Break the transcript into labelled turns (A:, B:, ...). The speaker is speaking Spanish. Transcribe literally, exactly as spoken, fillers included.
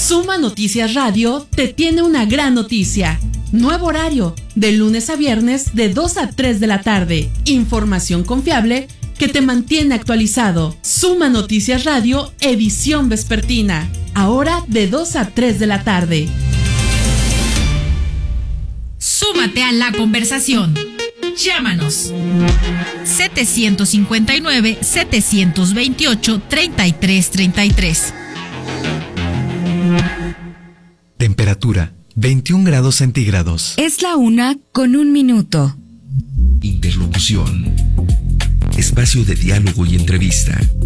A: Suma Noticias Radio te tiene una gran noticia. Nuevo horario, de lunes a viernes de dos a tres de la tarde. Información confiable que te mantiene actualizado. Suma Noticias Radio, edición vespertina. Ahora de dos a tres de la tarde.
B: Súmate a la conversación. Llámanos. setecientos cincuenta y nueve, setecientos veintiocho, treinta y tres treinta y tres.
C: Temperatura veintiún grados centígrados.
D: Es la una con un minuto.
E: Interlocución. Espacio de diálogo y entrevista.